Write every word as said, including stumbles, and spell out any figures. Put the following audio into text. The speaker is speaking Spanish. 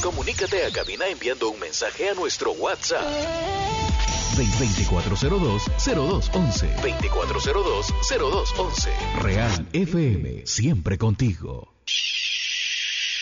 Comunícate a cabina enviando un mensaje a nuestro WhatsApp. veinticuatro cero dos, cero dos once. veinticuatro cero dos, cero dos once. Real F M, siempre contigo.